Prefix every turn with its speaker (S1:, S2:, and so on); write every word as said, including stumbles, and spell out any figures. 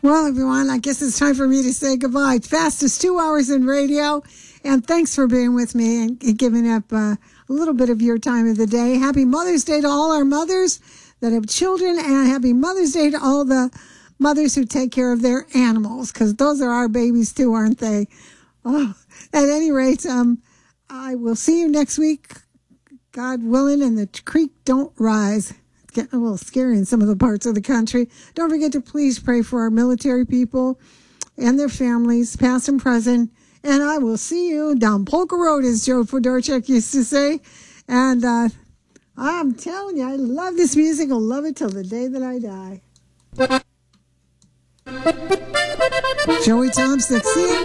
S1: Well, everyone, I guess it's time for me to say goodbye. Fastest two hours in radio. And thanks for being with me and giving up uh, a little bit of your time of the day. Happy Mother's Day to all our mothers that have children, and happy Mother's Day to all the mothers who take care of their animals, because those are our babies too, aren't they? Oh, at any rate, um, I will see you next week, God willing, and the creek don't rise. It's getting a little scary in some of the parts of the country. Don't forget to please pray for our military people and their families, past and present. And I will see you down Polka Road, as Joe Fedorchak used to say. And uh, I'm telling you, I love this music. I'll love it till the day that I die. Joey Thompson, see you